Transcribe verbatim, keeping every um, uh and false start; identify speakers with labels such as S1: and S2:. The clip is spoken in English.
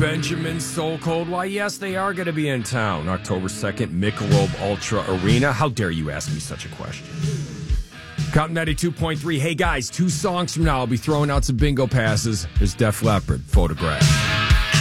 S1: Benjamin Soul Cold? Why, yes, they are going to be in town. October second, Michelob Ultra Arena. How dare you ask me such a question? Count ninety-two point three. Hey, guys, two songs from now, I'll be throwing out some bingo passes. There's Def Leppard, Photograph.